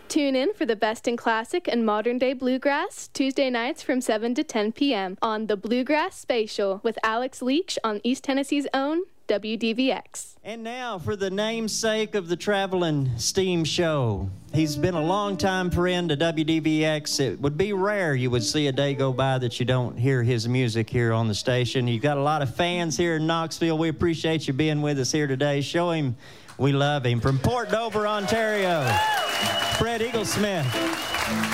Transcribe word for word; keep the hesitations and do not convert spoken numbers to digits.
Tune in for the best in classic and modern-day bluegrass, Tuesday nights from seven to ten p.m. on The Bluegrass Spatial with Alex Leach on East Tennessee's own W D V X. And now for the namesake of the Traveling Steam Show. He's been a long-time friend to W D V X. It would be rare you would see a day go by that you don't hear his music here on the station. You've got a lot of fans here in Knoxville. We appreciate you being with us here today. Show him we love him. From Port Dover, Ontario, Fred Eaglesmith.